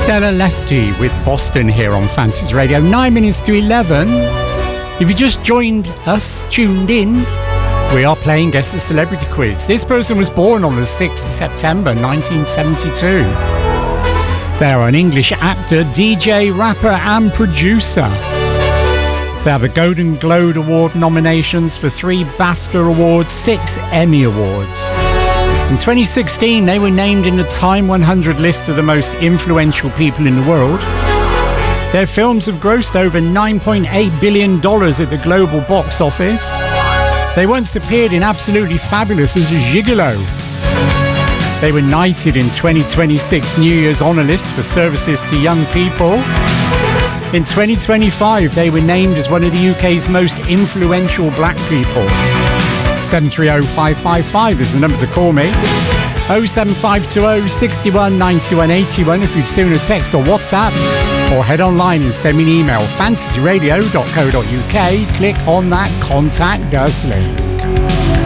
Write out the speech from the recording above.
Stella Lefty with Boston here on Fantasy Radio, 9 minutes to 11. If you just joined us, tuned in, we are playing Guess the Celebrity Quiz. This person was born on the 6th of September 1972. They are an English actor, DJ, rapper and producer. They have a Golden Globe Award nominations for 3 BAFTA Awards, 6 Emmy Awards. In 2016, they were named in the Time 100 list of the most influential people in the world. Their films have grossed over $9.8 billion at the global box office. They once appeared in Absolutely Fabulous as a gigolo. They were knighted in 2026 New Year's Honour List for services to young people. In 2025, they were named as one of the UK's most influential black people. 730-555 is the number to call me. 07520 61 91 81 if you'd sooner text or WhatsApp, or head online and send me an email, fantasyradio.co.uk. Click on that Contact Us link.